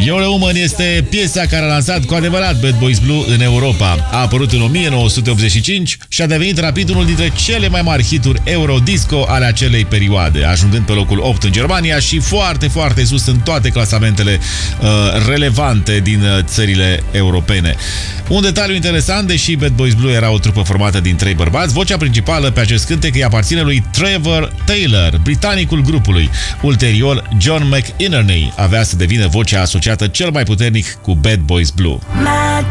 You're a Woman este piesa care a lansat cu adevărat Bad Boys Blue în Europa. A apărut în 1985 și a devenit rapid unul dintre cele mai mari hituri Eurodisco ale acelei perioade, ajungând pe locul 8 în Germania și foarte, foarte sus în toate clasamentele relevante din țările europene. Un detaliu interesant, deși Bad Boys Blue era o trupă formată din 3 bărbați, vocea principală pe acest cântec îi aparține lui Trevor Taylor, britanicul grupului. Ulterior, John McInerney avea să devină vocea asociată cel mai puternic cu Bad Boys Blue.